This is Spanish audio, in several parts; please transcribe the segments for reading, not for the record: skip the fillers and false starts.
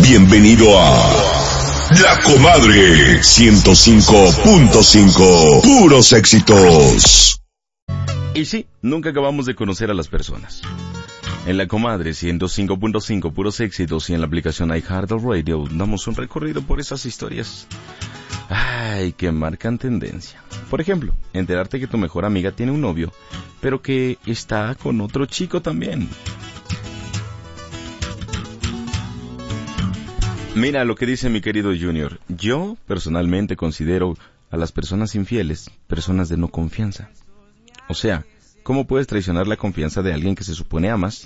Bienvenido a La Comadre 105.5. Puros éxitos. Y sí, nunca acabamos de conocer a las personas. En La Comadre 105.5 Puros éxitos y en la aplicación iHeartRadio damos un recorrido por esas historias. Ay, que marcan tendencia. Por ejemplo, enterarte que tu mejor amiga tiene un novio, pero que está con otro chico también. Mira lo que dice mi querido Junior. Yo, personalmente, considero a las personas infieles personas de no confianza. O sea, ¿cómo puedes traicionar la confianza de alguien que se supone amas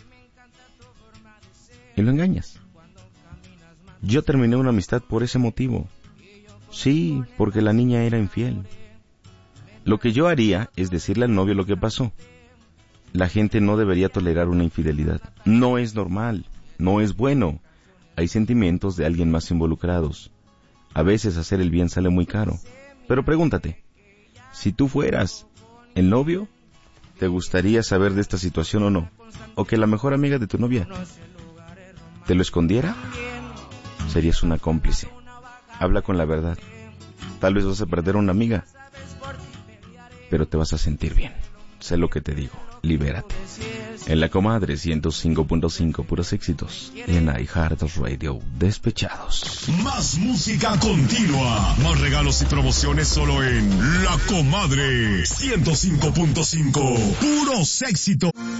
y lo engañas? Yo terminé una amistad por ese motivo. Sí, porque la niña era infiel. Lo que yo haría es decirle al novio lo que pasó. La gente no debería tolerar una infidelidad. No es normal, no es bueno. Hay sentimientos de alguien más involucrados. A veces hacer el bien sale muy caro. Pero pregúntate, si tú fueras el novio, ¿te gustaría saber de esta situación o no? ¿O que la mejor amiga de tu novia te lo escondiera? Serías una cómplice. Habla con la verdad. Tal vez vas a perder a una amiga, pero te vas a sentir bien. Sé lo que te digo, libérate. En La Comadre 105.5 Puros éxitos y en iHeartRadio Despechados. Más música continua, más regalos y promociones solo en La Comadre 105.5 Puros éxitos.